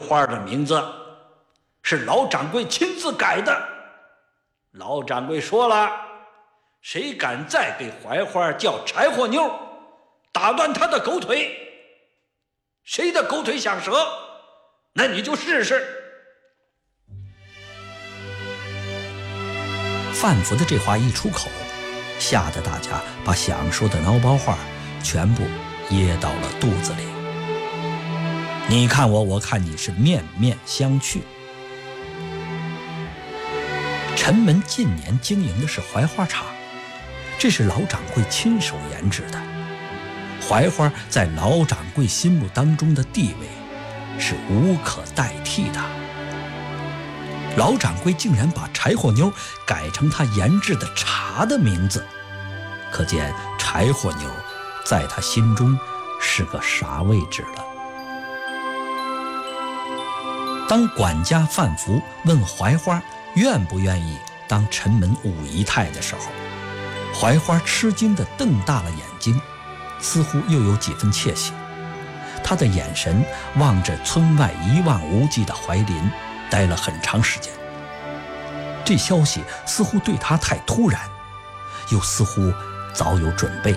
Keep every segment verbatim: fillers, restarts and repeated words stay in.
花的名字是老掌柜亲自改的。老掌柜说了，谁敢再给槐花叫柴火妞，打断他的狗腿，谁的狗腿想折，那你就试试。 范福的这话一出口，吓得大家把想说的孬包话全部噎到了肚子里。你看我，我看你，是面面相觑。陈门近年经营的是槐花茶，这是老掌柜亲手研制的。槐花在老掌柜心目当中的地位是无可代替的。老掌柜竟然把柴火妞改成他研制的茶的名字，可见柴火妞在他心中是个啥位置了。当管家范福问槐花愿不愿意当陈门五姨太的时候，槐花吃惊地瞪大了眼睛，似乎又有几分窃喜。他的眼神望着村外一望无际的槐林，待了很长时间。这消息似乎对他太突然，又似乎早有准备。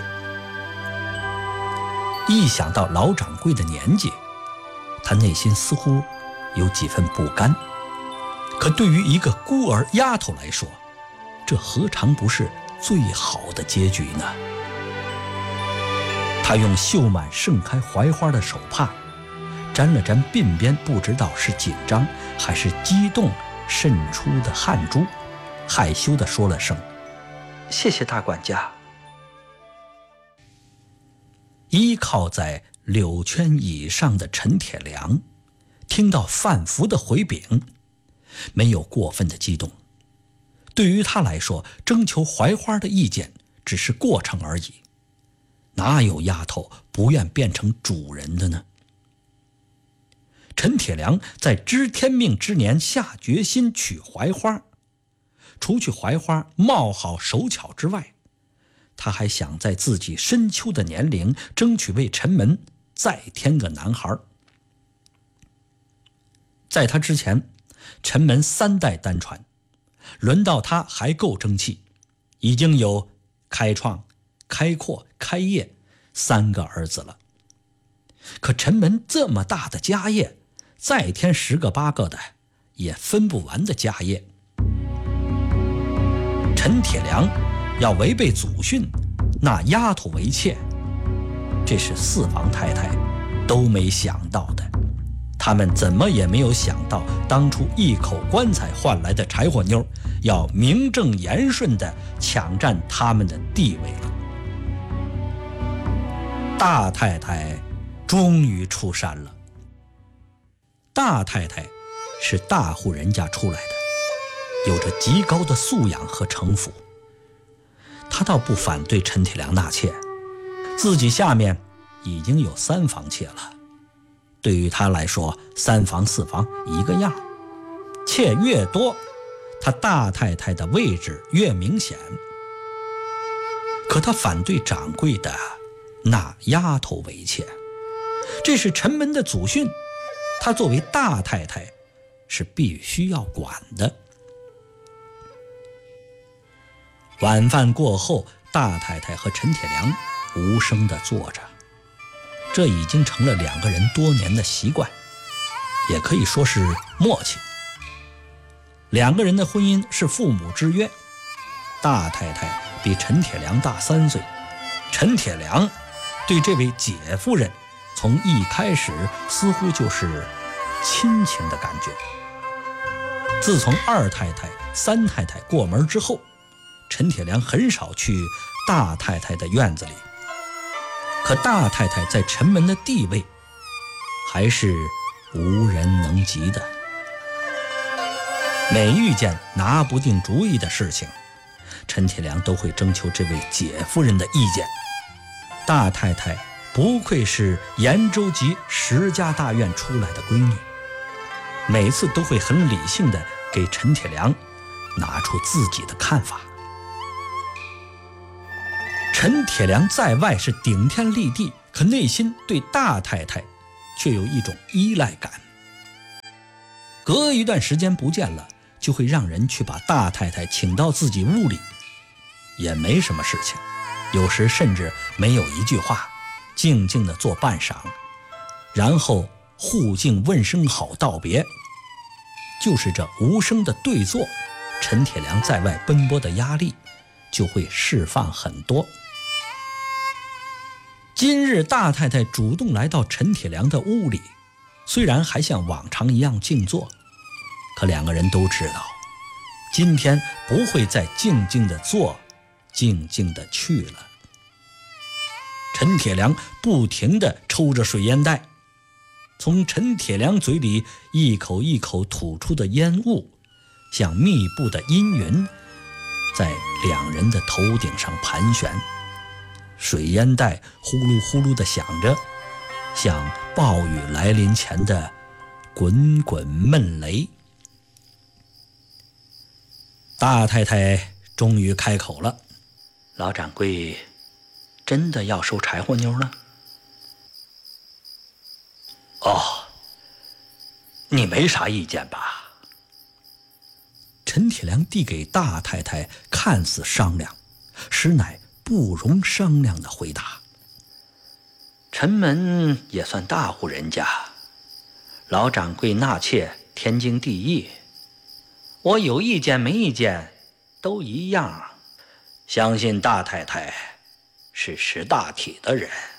一想到老掌柜的年纪，他内心似乎有几分不甘。可对于一个孤儿丫头来说，这何尝不是最好的结局呢？他用绣满盛开槐花的手帕沾了沾鬓边，不知道是紧张还是激动渗出的汗珠，害羞地说了声谢谢大管家。依靠在柳圈以上的陈铁良听到范福的回禀，没有过分的激动。对于他来说，征求槐花的意见只是过程而已，哪有丫头不愿变成主人的呢？陈铁良在知天命之年下决心娶槐花，除去槐花貌好手巧之外，他还想在自己深秋的年龄争取为陈门再添个男孩。在他之前，陈门三代单传，轮到他还够争气，已经有开创、开阔、开业三个儿子了。可陈门这么大的家业，再添十个八个的也分不完的家业。陈铁良要违背祖训，纳丫头为妾，这是四房太太都没想到的。他们怎么也没有想到，当初一口棺材换来的柴火妞要名正言顺地抢占他们的地位了。大太太终于出山了。大太太是大户人家出来的，有着极高的素养和城府。她倒不反对陈铁良纳妾，自己下面已经有三房妾了。对于他来说，三房四房一个样，妾越多，他大太太的位置越明显。可他反对掌柜的纳丫头为妾，这是陈门的祖训，他作为大太太是必须要管的。晚饭过后，大太太和陈铁良无声地坐着，这已经成了两个人多年的习惯，也可以说是默契。两个人的婚姻是父母之约，大太太比陈铁良大三岁，陈铁良对这位姐夫人从一开始似乎就是亲情的感觉。自从二太太、三太太过门之后，陈铁良很少去大太太的院子里，可大太太在陈门的地位还是无人能及的。每遇见拿不定主意的事情，陈铁良都会征求这位姐夫人的意见。大太太不愧是延州籍石家大院出来的闺女，每次都会很理性地给陈铁良拿出自己的看法。陈铁良在外是顶天立地，可内心对大太太却有一种依赖感。 隔一段时间不见了，就会让人去把大太太请到自己屋里，也没什么事情，有时甚至没有一句话，静静地坐半晌，然后互敬问声好道别。就是这无声的对坐，陈铁良在外奔波的压力就会释放很多。今日大太太主动来到陈铁良的屋里，虽然还像往常一样静坐，可两个人都知道今天不会再静静地坐，静静地去了。陈铁良不停地抽着水烟袋，从陈铁良嘴里一口一口吐出的烟雾，像密布的阴云，在两人的头顶上盘旋。水烟袋呼噜呼噜地响着，像暴雨来临前的滚滚闷雷。大太太终于开口了：“老掌柜真的要收柴火妞了？”“ 哦，你没啥意见吧？” 陈铁良递给大太太看似商量，实乃不容商量的回答。 陈门也算大户人家，老掌柜纳妾天经地义，我有意见没意见都一样。相信大太太是识大体的人。